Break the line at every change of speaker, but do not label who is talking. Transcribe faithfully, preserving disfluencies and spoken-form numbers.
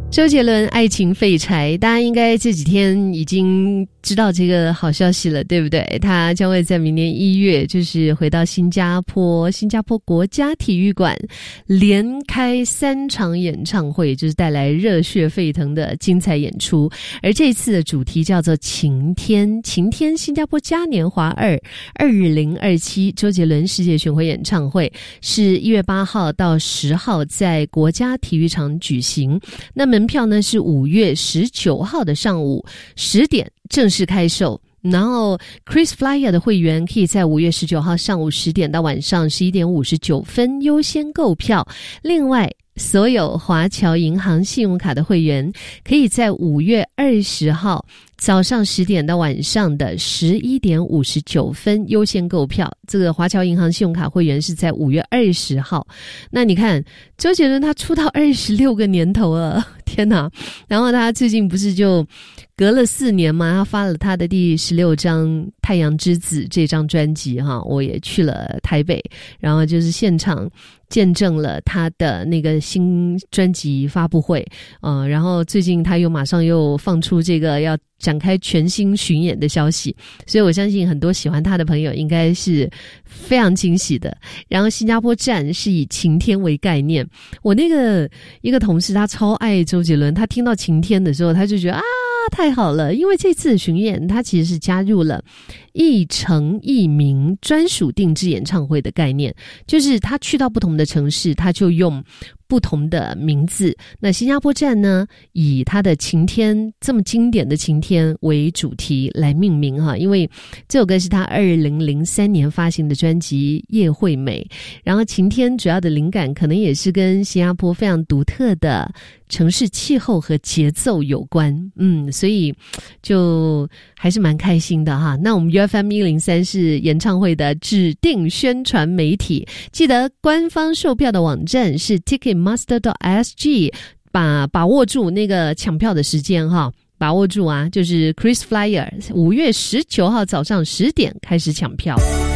周杰伦爱情废柴，大家应该这几天已经知道这个好消息了，对不对？他将会在明年一月就是回到新加坡新加坡国家体育馆连开三场演唱会，就是带来热血沸腾的精彩演出。而这次的主题叫做晴天，晴天新加坡嘉年华二二零二七周杰伦世界巡回演唱会是一月八号到十号在国家体育场举行。那门票呢是五月十九号的上午十点正式开售，然后 Chris Flyer 的会员可以在五月十九号上午十点到晚上十一点五十九分优先购票。另外所有华侨银行信用卡的会员可以在五月二十号早上十点到晚上的十一点五十九分优先购票。这个华侨银行信用卡会员是在五月二十号。那你看周杰伦他出道二十六个年头了，天哪！然后他最近不是就隔了四年嘛，他发了他的第十六张《太阳之子》这张专辑哈，我也去了台北，然后就是现场见证了他的那个新专辑发布会，呃，然后最近他又马上又放出这个要展开全新巡演的消息，所以我相信很多喜欢他的朋友应该是非常惊喜的。然后新加坡站是以晴天为概念，我那个一个同事他超爱周杰伦，他听到晴天的时候他就觉得啊太好了，因为这次的巡演他其实是加入了一城一名专属定制演唱会的概念，就是他去到不同的城市他就用不同的名字。那新加坡站呢以他的晴天这么经典的晴天为主题来命名哈，因为这首歌是他二零零三年发行的专辑《叶惠美》，然后晴天主要的灵感可能也是跟新加坡非常独特的城市气候和节奏有关，嗯，所以就还是蛮开心的哈。那我们 U F M 一零三是演唱会的指定宣传媒体，记得官方售票的网站是 ticketmaster dot s g， 把把握住那个抢票的时间哈，把握住啊，就是 Chris Flyer 五月十九号早上十点开始抢票。